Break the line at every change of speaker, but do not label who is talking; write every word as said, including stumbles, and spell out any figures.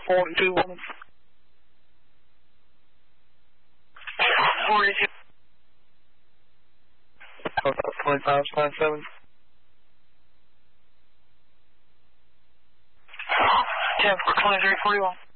forty-two one. forty-two. twenty-five nine seven. ten for twenty-three forty-one.